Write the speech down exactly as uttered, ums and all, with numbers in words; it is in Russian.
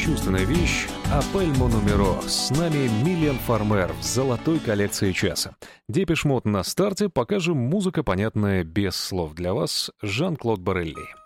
чувственная вещь «Апель Монумеро». С нами Милен Фармер в золотой коллекции часа. Депеш Мод на старте, покажем музыка, понятная без слов. Для вас Жан-Клод Барелли.